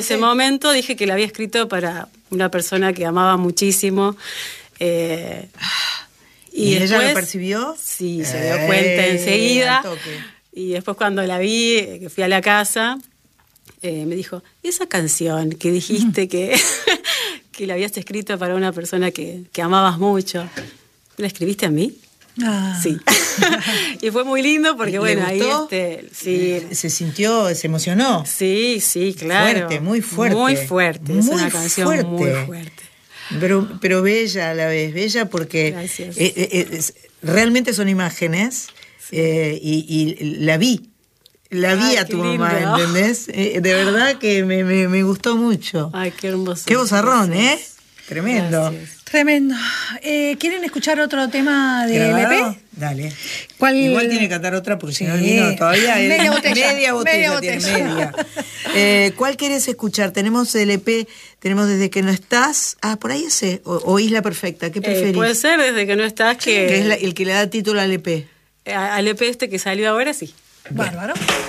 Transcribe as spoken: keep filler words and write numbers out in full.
ese momento dije que la había escrito para una persona que amaba muchísimo. Eh, ¿Y, ¿Y después, ella lo percibió? Sí, se dio cuenta eh, enseguida. Y después cuando la vi, que fui a la casa, eh, me dijo, esa canción que dijiste que, que la habías escrito para una persona que, que amabas mucho, ¿la escribiste a mí? Ah. Sí. Y fue muy lindo porque, bueno, ahí este, sí. Se sintió, se emocionó. Sí, sí, claro. Fuerte, muy fuerte. Muy fuerte, muy es una canción fuerte. muy fuerte. Pero, pero bella a la vez, bella porque Gracias. eh, eh, es, realmente son imágenes, sí. eh, y, y la vi. La vi Ay, a tu mamá, lindo. ¿Entendés? Eh, de verdad que me, me, me gustó mucho. Ay, qué hermoso. Qué vozarrón, ¿eh? Tremendo. Gracias. Tremendo. Eh, ¿Quieren escuchar otro tema de ¿Grabado? L P? Dale. ¿Cuál? Igual tiene que cantar otra porque sí. si no el vino todavía es media botella. Media botella, media tiene botella. media. Eh, ¿Cuál querés escuchar? Tenemos L P, tenemos Desde que no estás. Ah, por ahí ese. O, o Isla Perfecta. ¿Qué preferís? Eh, puede ser Desde que no estás que... Que es la, el que le da título al E P. Al E P este que salió ahora, sí. Bárbaro.